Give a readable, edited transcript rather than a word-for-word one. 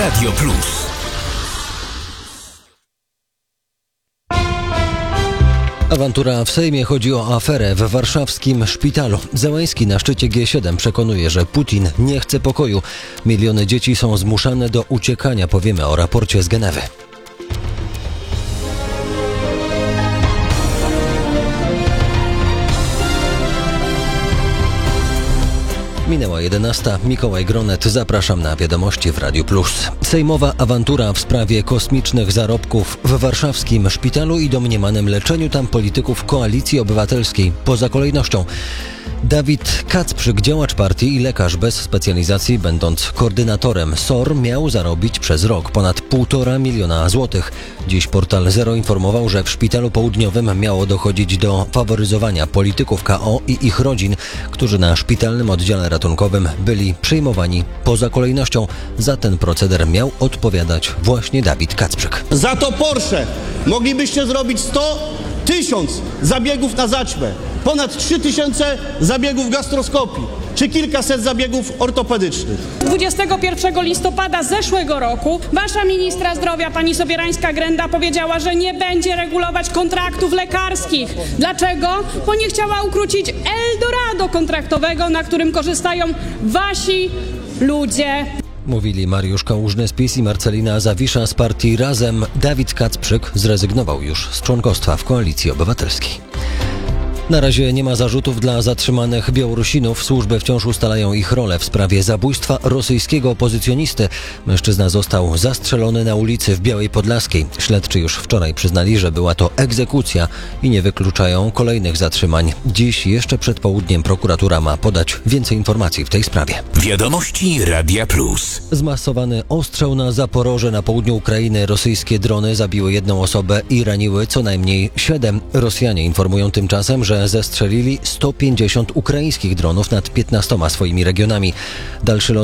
Radio Plus. Awantura w Sejmie. Chodzi o aferę w warszawskim szpitalu. Zełenski na szczycie G7 przekonuje, że Putin nie chce pokoju. Miliony dzieci są zmuszane do uciekania. Powiemy o raporcie z Genewy. Minęła 11. Mikołaj Gronet. Zapraszam na wiadomości w Radiu Plus. Sejmowa awantura w sprawie kosmicznych zarobków w warszawskim szpitalu i domniemanym leczeniu tam polityków Koalicji Obywatelskiej. Poza kolejnością. Dawid Kacprzyk, działacz partii i lekarz bez specjalizacji, będąc koordynatorem SOR, miał zarobić przez rok ponad 1,5 miliona złotych. Dziś portal Zero informował, że w szpitalu południowym miało dochodzić do faworyzowania polityków KO i ich rodzin, którzy na szpitalnym oddziale ratunkowym byli przyjmowani poza kolejnością. Za ten proceder miał odpowiadać właśnie Dawid Kacprzyk. Za to Porsche moglibyście zrobić 1000 zabiegów na zaćmę, ponad 3000 zabiegów gastroskopii, czy kilkaset zabiegów ortopedycznych. 21 listopada zeszłego roku wasza ministra zdrowia, pani Sobierańska-Grenda, powiedziała, że nie będzie regulować kontraktów lekarskich. Dlaczego? Bo nie chciała ukrócić Eldorado kontraktowego, na którym korzystają wasi ludzie. Mówili Mariusz Kałużny z PiS i Marcelina Zawisza z partii Razem. Dawid Kacprzyk zrezygnował już z członkostwa w Koalicji Obywatelskiej. Na razie nie ma zarzutów dla zatrzymanych Białorusinów. Służby wciąż ustalają ich rolę w sprawie zabójstwa rosyjskiego opozycjonisty. Mężczyzna został zastrzelony na ulicy w Białej Podlaskiej. Śledczy już wczoraj przyznali, że była to egzekucja i nie wykluczają kolejnych zatrzymań. Dziś jeszcze przed południem prokuratura ma podać więcej informacji w tej sprawie. Wiadomości Radia Plus. Zmasowany ostrzał na Zaporoże na południu Ukrainy. Rosyjskie drony zabiły 1 osobę i raniły co najmniej 7. Rosjanie informują tymczasem, że zestrzelili 150 ukraińskich dronów nad 15 swoimi regionami. Dalszy los